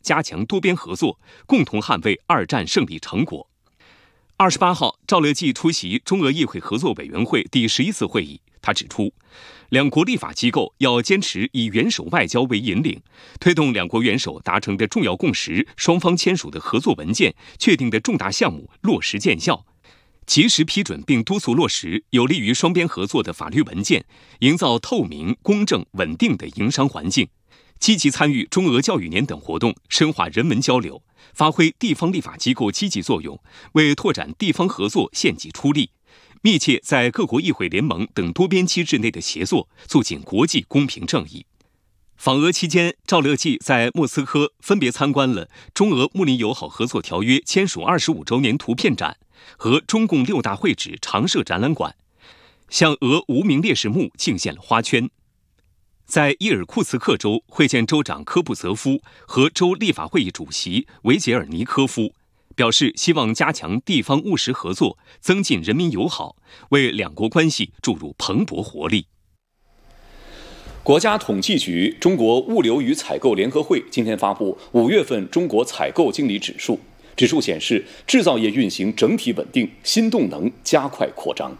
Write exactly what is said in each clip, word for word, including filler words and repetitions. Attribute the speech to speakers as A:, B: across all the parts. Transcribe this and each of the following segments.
A: 加强多边合作，共同捍卫二战胜利成果。二十八号，赵乐际出席中俄议会合作委员会第十一次会议，他指出，两国立法机构要坚持以元首外交为引领，推动两国元首达成的重要共识、双方签署的合作文件、确定的重大项目落实见效，及时批准并督促落实有利于双边合作的法律文件，营造透明、公正、稳定的营商环境，积极参与中俄教育年等活动，深化人文交流，发挥地方立法机构积极作用，为拓展地方合作献计出力，密切在各国议会联盟等多边机制内的协作，促进国际公平正义。访俄期间，赵乐际在莫斯科分别参观了中俄睦邻友好合作条约签署二十五周年图片展和中共六大会址常设展览馆，向俄无名烈士墓敬献了花圈。在伊尔库茨克州会见州长科布泽夫和州立法会议主席维杰尔尼科夫，表示希望加强地方务实合作，增进人民友好，为两国关系注入蓬勃活力。
B: 国家统计局中国物流与采购联合会今天发布五月份中国采购经理指数，指数显示制造业运行整体稳定，新动能加快扩张。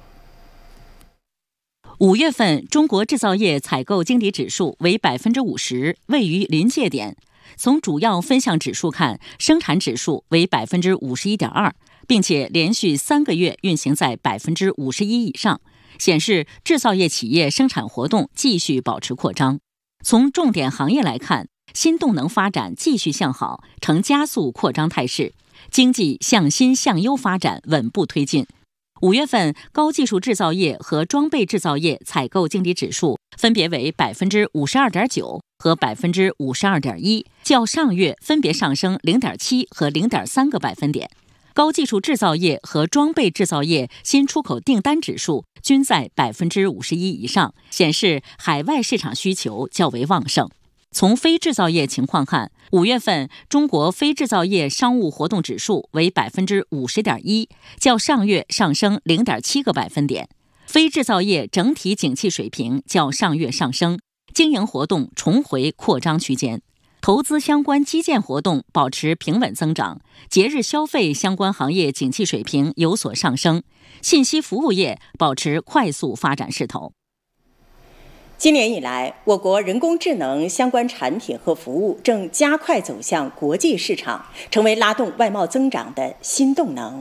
C: 五月份中国制造业采购经理指数为百分之五十，位于临界点。从主要分项指数看，生产指数为百分之五十一点二，并且连续三个月运行在百分之五十一以上，显示制造业企业生产活动继续保持扩张。从重点行业来看，新动能发展继续向好，呈加速扩张态势，经济向新向优发展稳步推进。五月份高技术制造业和装备制造业采购经理指数分别为百分之五十二点九和百分之五十二点一，较上月分别上升零点七和零点三个百分点。高技术制造业和装备制造业新出口订单指数均在百分之五十一以上，显示海外市场需求较为旺盛。从非制造业情况看，五月份中国非制造业商务活动指数为百分之五十点一，较上月上升零点七个百分点。非制造业整体景气水平较上月上升，经营活动重回扩张区间。投资相关基建活动保持平稳增长，节日消费相关行业景气水平有所上升，信息服务业保持快速发展势头。
D: 今年以来，我国人工智能相关产品和服务正加快走向国际市场，成为拉动外贸增长的新动能。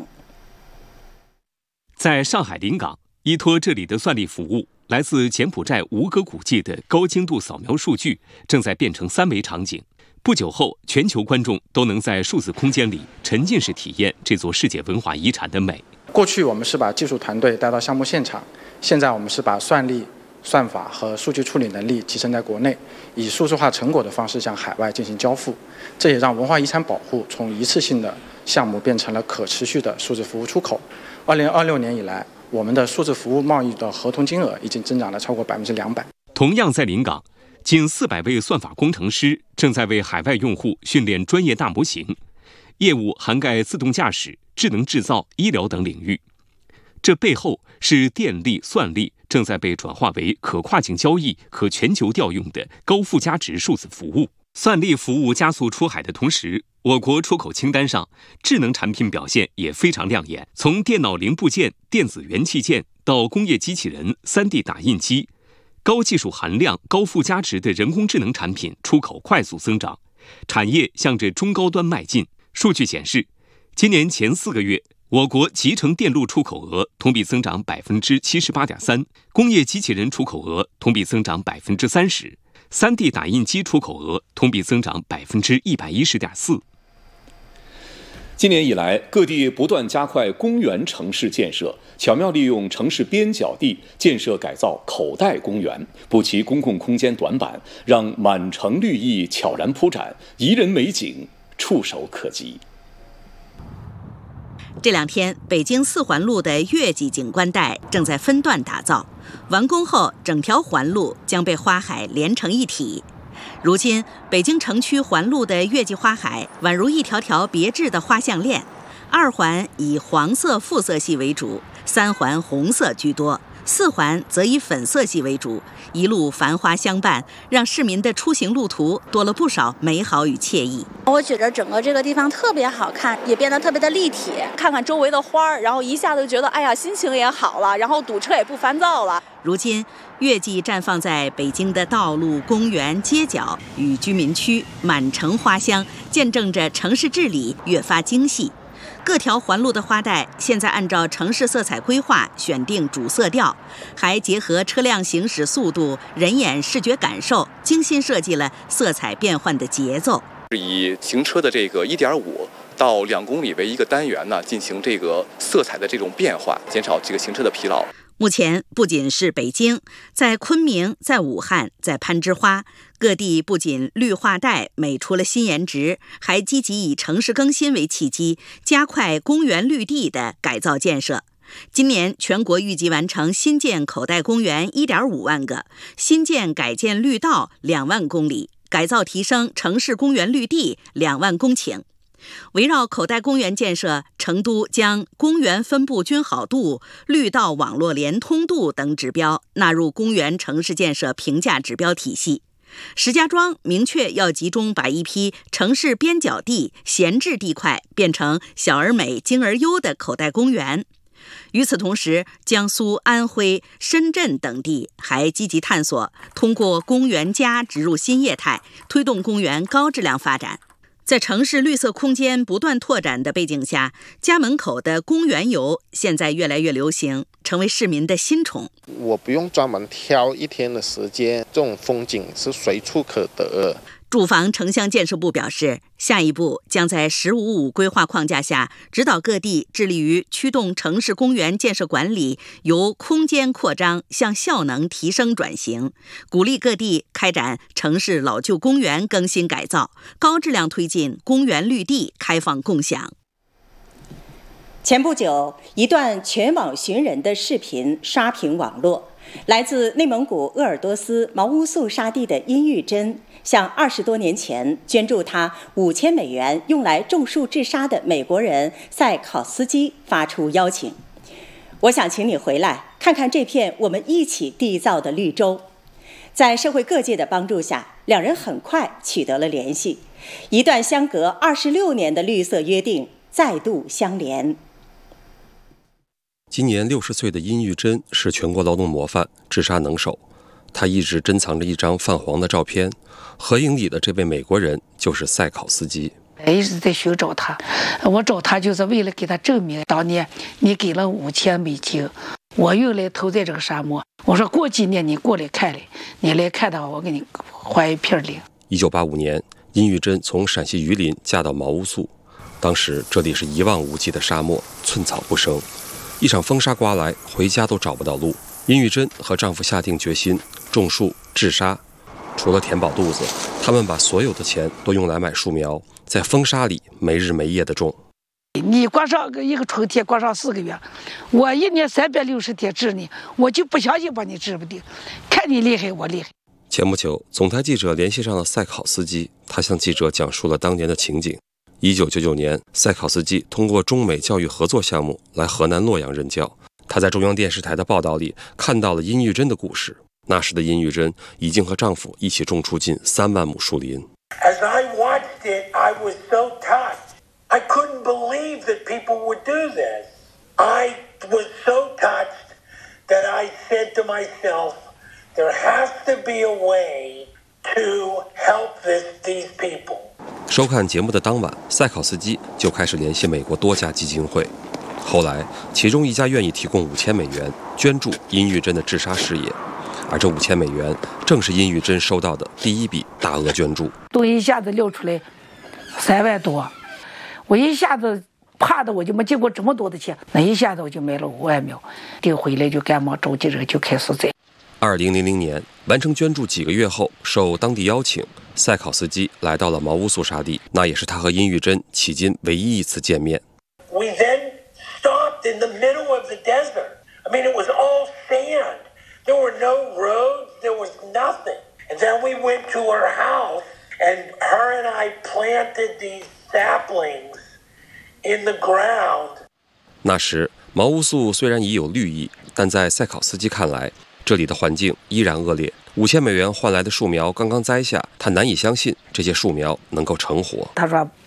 A: 在上海临港，依托这里的算力服务，来自柬埔寨吴哥古迹的高精度扫描数据正在变成三维场景。不久后，全球观众都能在数字空间里沉浸式体验这座世界文化遗产的美。
E: 过去我们是把技术团队带到项目现场，现在我们是把算力、算法和数据处理能力提升在国内，以数字化成果的方式向海外进行交付。这也让文化遗产保护从一次性的项目变成了可持续的数字服务出口。二零二六年以来，我们的数字服务贸易的合同金额已经增长了超过百分之两百。
A: 同样在临港，近四百位算法工程师正在为海外用户训练专业大模型，业务涵盖自动驾驶、智能制造、医疗等领域。这背后是电力、算力正在被转化为可跨境交易、可全球调用的高附加值数字服务。算力服务加速出海的同时，我国出口清单上智能产品表现也非常亮眼。从电脑零部件、电子元器件到工业机器人、三 D 打印机，高技术含量、高附加值的人工智能产品出口快速增长，产业向着中高端迈进。数据显示，今年前四个月，我国集成电路出口额同比增长百分之七十八点三，工业机器人出口额同比增长百分之三十，三 D 打印机出口额同比增长百分之一百一十点四。
B: 今年以来，各地不断加快公园城市建设，巧妙利用城市边角地建设改造口袋公园，补齐公共空间短板，让满城绿意悄然铺展，宜人美景触手可及。
F: 这两天，北京四环路的月季景观带正在分段打造，完工后，整条环路将被花海连成一体。如今，北京城区环路的月季花海宛如一条条别致的花项链，二环以黄色复色系为主，三环红色居多， 四环则以粉色系为主，一路繁花相伴，让市民的出行路途多了不少美好与惬意。
G: 我觉得整个这个地方特别好看，也变得特别的立体。看看周围的花儿，然后一下子就觉得，哎呀，心情也好了，然后堵车也不烦躁了。
F: 如今，月季绽放在北京的道路、公园、街角与居民区，满城花香，见证着城市治理越发精细。各条环路的花带现在按照城市色彩规划选定主色调，还结合车辆行驶速度、人眼视觉感受，精心设计了色彩变换的节奏。
H: 以行车的这个一点五到两公里为一个单元呢，进行这个色彩的这种变化，减少这个行车的疲劳。
F: 目前不仅是北京，在昆明、在武汉、在攀枝花，各地不仅绿化带美出了新颜值，还积极以城市更新为契机，加快公园绿地的改造建设。今年全国预计完成新建口袋公园 一点五万个，新建改建绿道两万公里，改造提升城市公园绿地两万公顷。围绕口袋公园建设，成都将公园分布均好度、绿道网络连通度等指标纳入公园城市建设评价指标体系。石家庄明确要集中把一批城市边角地、闲置地块变成小而美、精而优的口袋公园。与此同时，江苏、安徽、深圳等地还积极探索通过公园加植入新业态，推动公园高质量发展。在城市绿色空间不断拓展的背景下，家门口的公园游现在越来越流行，成为市民的新宠。
I: 我不用专门挑一天的时间，这种风景是随处可得。
F: 住房城乡建设部表示，下一步将在“十五五”规划框架下，指导各地致力于驱动城市公园建设管理由空间扩张向效能提升转型，鼓励各地开展城市老旧公园更新改造，高质量推进公园绿地开放共享。
D: 前不久，一段全网寻人的视频刷屏网络。来自内蒙古鄂尔多斯毛乌素沙地的殷玉珍，向二十多年前捐助他五千美元用来种树治沙的美国人塞考斯基发出邀请。我想请你回来看看这片我们一起缔造的绿洲。在社会各界的帮助下，两人很快取得了联系，一段相隔二十六年的绿色约定再度相连。
J: 今年六十岁的殷玉珍是全国劳动模范、治沙能手。她一直珍藏着一张泛黄的照片，合影里的这位美国人就是塞考斯基。
K: 一直在寻找他，我找他就是为了给他证明，当年你给了五千美金，我用来投在这个沙漠。我说过几年你过来看来，你来看的话，我给你还一片林。
J: 一九八五年，殷玉珍从陕西榆林嫁到毛乌素，当时这里是一望无际的沙漠，寸草不生。一场风沙刮来，回家都找不到路。殷玉珍和丈夫下定决心种树治沙，除了填饱肚子，他们把所有的钱都用来买树苗，在风沙里没日没夜地种。
K: 你光上一个春天，光上四个月，我一年三百六十天治你，我就不相信把你治不定，看你厉害我厉害。
J: 前不久，总台记者联系上了塞考斯基，他向记者讲述了当年的情景。一九九九年，塞考斯基通过中美教育合作项目来河南洛阳任教。他在中央电视台的报道里看到了殷玉珍的故事。那时的殷玉珍已经和丈夫一起种出近三万亩树林。
L: As I watched it, I was so touched. I couldn't believe that people would do this. I was so touched that I said to myself, there has to be a way to help this, these people.
J: 收看节目的当晚，塞考斯基就开始联系美国多家基金会。后来，其中一家愿意提供五千美元捐助殷玉珍的治沙事业，而这五千美元正是殷玉珍收到的第一笔大额捐助。
K: 都一下子撂出来三万多，我一下子怕的我就没见过这么多的钱，那一下子我就买了五万苗，订回来就赶忙召集人就开始栽。
J: 二零零零年完成捐助几个月后，受当地邀请，塞考斯基来到了毛乌素沙地，那也是他和殷玉珍迄今唯一一次见面。
L: We then stopped in the middle of the desert. I mean, it was all sand. There were no roads. There was nothing. And then we went to her house, and her and I planted these saplings in the ground.
J: 那时， 毛乌素虽然已有绿意，但在塞考斯基看来，这里的环境依然恶劣。五千美元换来的树苗刚刚栽下，他难以相信这些树苗能够成活。
K: 他说